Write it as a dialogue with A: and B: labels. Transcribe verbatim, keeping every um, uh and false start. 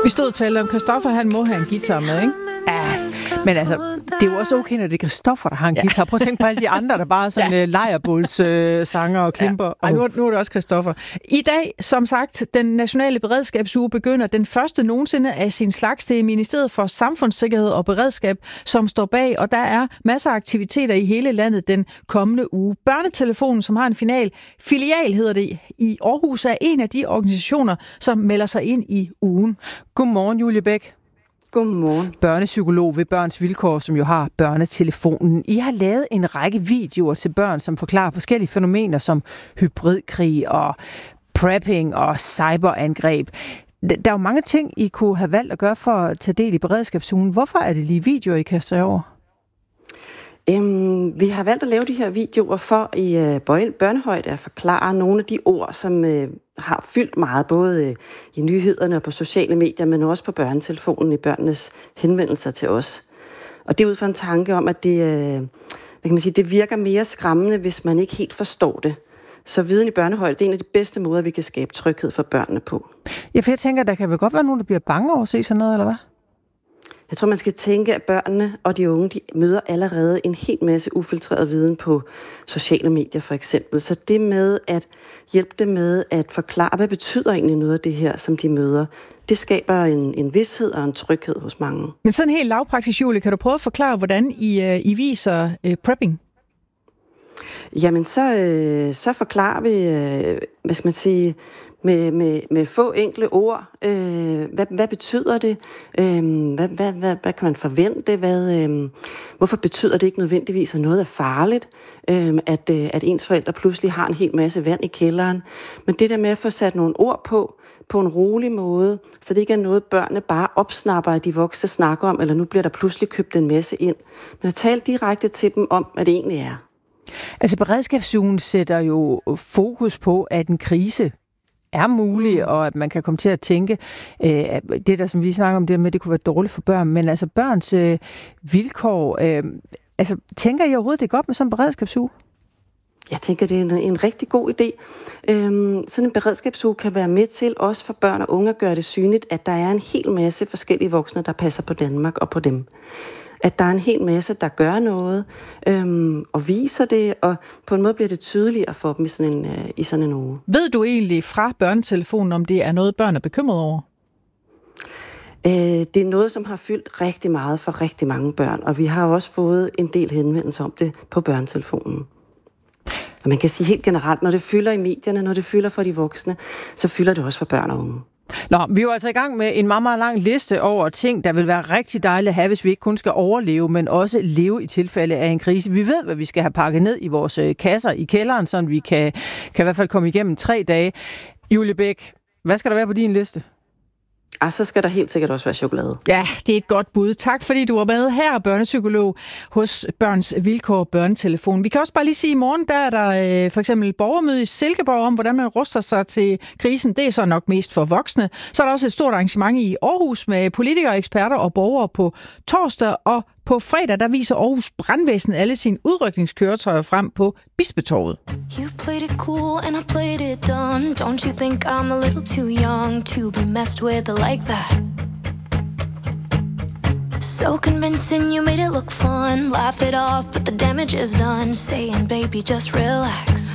A: Vi stod og talte om, Christoffer, han må have en guitar med, ikke?
B: Ja, men altså, det er jo også okay, når det er Christoffer, der har en ja. guitar. Prøv at tænke på alle de andre, der bare er sådan ja. uh, lejrebålssanger og klimper. Ja.
A: Ej, nu er, nu er det også Christoffer. I dag, som sagt, den nationale beredskabsuge begynder den første nogensinde af sin slags. Det er Ministeriet for Samfundssikkerhed og Beredskab, som står bag, og der er masser af aktiviteter i hele landet den kommende uge. Børnetelefonen, som har en final, filial hedder det, i Aarhus, er en af de organisationer, som melder sig ind i ugen.
B: Godmorgen, Julie Bæk.
C: Godmorgen.
B: Børnepsykolog ved Børns Vilkår, som jo har børnetelefonen. I har lavet en række videoer til børn, som forklarer forskellige fænomener som hybridkrig og prepping og cyberangreb. Der er jo mange ting, I kunne have valgt at gøre for at tage del i beredskabsugen. Hvorfor er det lige videoer, I kaster jer over?
C: Øhm, vi har valgt at lave de her videoer for i øh, børnehøjde at forklare nogle af de ord, som øh, har fyldt meget, både øh, i nyhederne og på sociale medier, men også på børnetelefonen i børnenes henvendelser til os. Og det er ud fra en tanke om, at det, øh, hvad kan man sige, det virker mere skræmmende, hvis man ikke helt forstår det. Så viden i børnehøjde, det er en af de bedste måder, vi kan skabe tryghed for børnene på.
B: Ja, for jeg tænker, der kan vel godt være nogen, der bliver bange over at se sådan noget, eller hvad?
C: Jeg tror, man skal tænke, at børnene og de unge, de møder allerede en hel masse ufiltreret viden på sociale medier, for eksempel. Så det med at hjælpe dem med at forklare, hvad betyder egentlig noget af det her, som de møder, det skaber en, en vished og en tryghed hos mange.
A: Men sådan helt lavpraktisk, Julie, kan du prøve at forklare, hvordan I, uh, I viser uh, prepping?
C: Jamen, så, øh, så forklarer vi, øh, hvad skal man sige, med, med, med få enkle ord. Øh, hvad, hvad betyder det? Øh, hvad, hvad, hvad, hvad kan man forvente? Hvad, øh, hvorfor betyder det ikke nødvendigvis, at noget er farligt? Øh, at, øh, at ens forældre pludselig har en hel masse vand i kælderen. Men det der med at få sat nogle ord på, på en rolig måde, så det ikke er noget, børnene bare opsnapper, at de voksne snakker om, eller nu bliver der pludselig købt en masse ind. Men at tale direkte til dem om, hvad det egentlig er.
B: Altså beredskabsugen sætter jo fokus på, at en krise er mulig, og at man kan komme til at tænke, øh, det der, som vi snakker om, det med, det kunne være dårligt for børn, men altså børns øh, vilkår, øh, altså tænker I overhovedet, det er godt med sådan en beredskabsuge?
C: Jeg tænker, det er en, en rigtig god idé. Øhm, sådan en beredskabsuge kan være med til, også for børn og unge, at gøre det synligt, at der er en hel masse forskellige voksne, der passer på Danmark og på dem. At der er en hel masse, der gør noget, øhm, og viser det, og på en måde bliver det tydeligere for dem i sådan en, øh, i sådan en uge.
A: Ved du egentlig fra børnetelefonen, om det er noget, børn er bekymret over?
C: Øh, det er noget, som har fyldt rigtig meget for rigtig mange børn, og vi har også fået en del henvendelser om det på børnetelefonen. Og man kan sige helt generelt, når det fylder i medierne, når det fylder for de voksne, så fylder det også for børn og unge.
B: Nå, vi er jo altså i gang med en meget, meget lang liste over ting, der vil være rigtig dejligt at have, hvis vi ikke kun skal overleve, men også leve i tilfælde af en krise. Vi ved, hvad vi skal have pakket ned i vores kasser i kælderen, så vi kan, kan i hvert fald komme igennem tre dage. Julie Bæk, hvad skal der være på din liste?
C: Og så skal der helt sikkert også være chokolade.
A: Ja, det er et godt bud. Tak fordi du var med her, børnepsykolog hos Børns Vilkår Børnetelefon. Vi kan også bare lige sige, at i morgen der er der øh, for eksempel borgermøde i Silkeborg om, hvordan man ruster sig til krisen. Det er så nok mest for voksne. Så er der også et stort arrangement i Aarhus med politikere, eksperter og borgere på torsdag, og på fredag, der viser Aarhus Brandvæsen alle sine udrykningskøretøjer frem på Bispetorvet.
D: You played it cool and I played it dumb. Don't you think I'm a little too young to be messed with like that? So convincing, you made it look fun. Laugh it off, but the damage is done. Saying, baby, just relax.